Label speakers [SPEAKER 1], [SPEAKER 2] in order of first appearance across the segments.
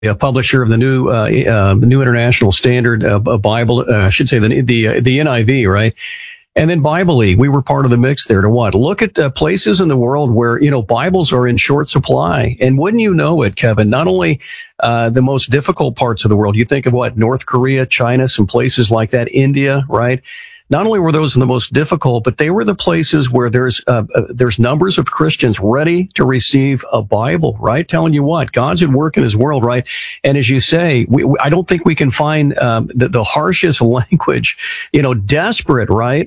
[SPEAKER 1] publisher of the New International Standard Bible, I should say the NIV, right? And then Bible-y, we were part of the mix there to what? Look at places in the world where, Bibles are in short supply. And wouldn't you know it, Kevin, not only the most difficult parts of the world, you think of what? North Korea, China, some places like that, India, right? Not only were those the most difficult, but they were the places where there's numbers of Christians ready to receive a Bible, right? Telling you what, God's at work in his world, right? And as you say, I don't think we can find, the harshest language, desperate, right?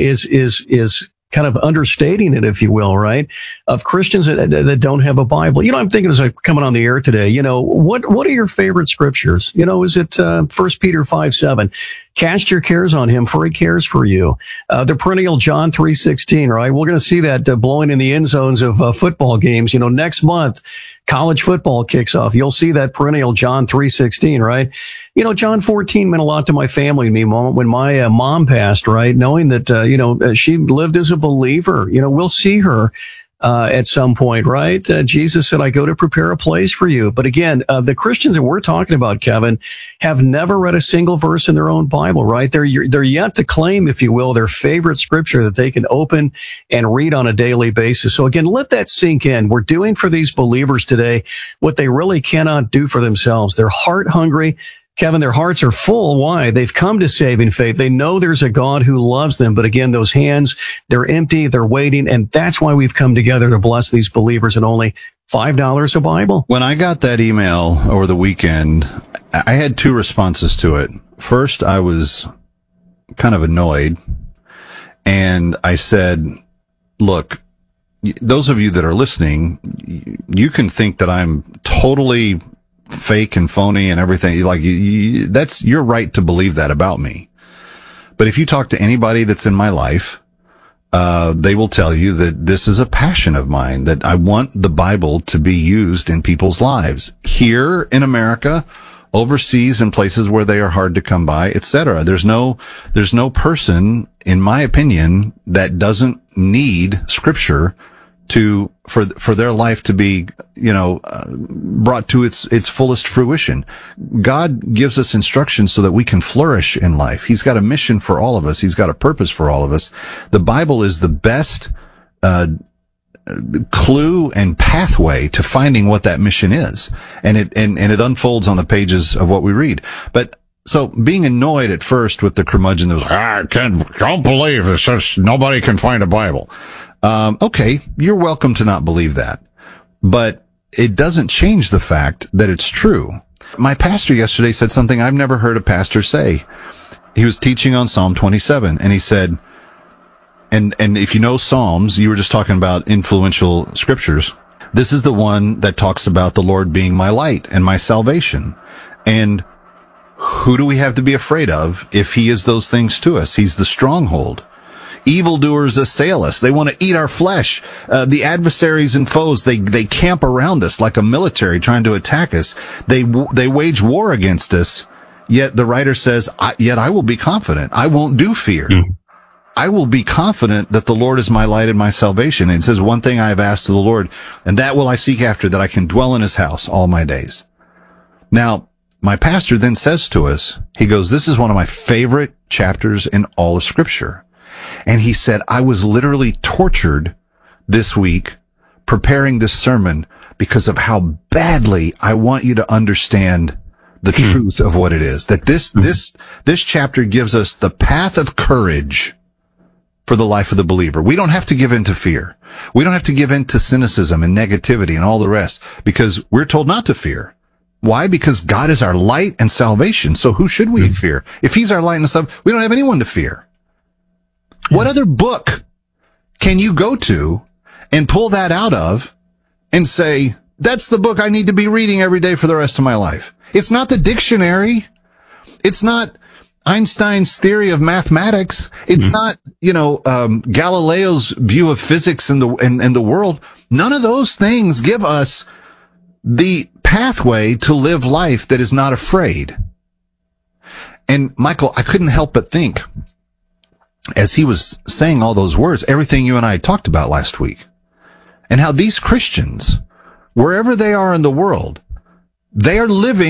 [SPEAKER 1] Is kind of understating it, if you will, right? Of Christians that don't have a Bible. I'm thinking as I'm coming on the air today, what are your favorite scriptures? Is it, 1 Peter 5:7? Cast your cares on him, for he cares for you. The perennial John 3:16, right? We're going to see that blowing in the end zones of football games. Next month, college football kicks off. You'll see that perennial John 3:16, right? John 14 meant a lot to my family and me when my mom passed, right? Knowing that, she lived as a believer. We'll see her at some point, right? Jesus said, I go to prepare a place for you. But again, the Christians that we're talking about, Kevin, have never read a single verse in their own Bible, right? They're yet to claim, if you will, their favorite scripture that they can open and read on a daily basis. So again, let that sink in. We're doing for these believers today what they really cannot do for themselves. They're heart hungry. Kevin, their hearts are full. Why? They've come to saving faith. They know there's a God who loves them. But again, those hands, they're empty, they're waiting. And that's why we've come together to bless these believers at only $5 a Bible.
[SPEAKER 2] When I got that email over the weekend, I had two responses to it. First, I was kind of annoyed. And I said, look, those of you that are listening, you can think that I'm totally fake and phony and everything. That's your right to believe that about me. But if you talk to anybody that's in my life, they will tell you that this is a passion of mine, that I want the Bible to be used in people's lives here in America, overseas, in places where they are hard to come by, etc. There's no person, in my opinion, that doesn't need scripture for their life to be, brought to its fullest fruition. God gives us instructions so that we can flourish in life. He's got a mission for all of us. He's got a purpose for all of us. The Bible is the best, clue and pathway to finding what that mission is. And it unfolds on the pages of what we read. But so being annoyed at first with the curmudgeon that was, I don't believe it's just nobody can find a Bible. Okay, you're welcome to not believe that, but it doesn't change the fact that it's true. My pastor yesterday said something I've never heard a pastor say. He was teaching on Psalm 27, and he said, and if you know Psalms, you were just talking about influential scriptures. This is the one that talks about the Lord being my light and my salvation. And who do we have to be afraid of if he is those things to us? He's the stronghold. Evildoers assail us. They want to eat our flesh. The adversaries and foes, they camp around us like a military trying to attack us. They wage war against us. Yet the writer says, yet I will be confident. I won't do fear. Mm. I will be confident that the Lord is my light and my salvation. And it says, one thing I have asked of the Lord, and that will I seek after, that I can dwell in his house all my days. Now, my pastor then says to us, he goes, this is one of my favorite chapters in all of Scripture. And he said, I was literally tortured this week preparing this sermon because of how badly I want you to understand the truth of what it is. That this chapter gives us the path of courage for the life of the believer. We don't have to give in to fear. We don't have to give in to cynicism and negativity and all the rest, because we're told not to fear. Why? Because God is our light and salvation. So who should we fear? If he's our light and salvation, we don't have anyone to fear. What other book can you go to and pull that out of and say, that's the book I need to be reading every day for the rest of my life? It's not the dictionary. It's not Einstein's theory of mathematics. It's not, Galileo's view of physics and the world. None of those things give us the pathway to live life that is not afraid. And Michael, I couldn't help but think, as he was saying all those words, everything you and I talked about last week, and how these Christians, wherever they are in the world, They are living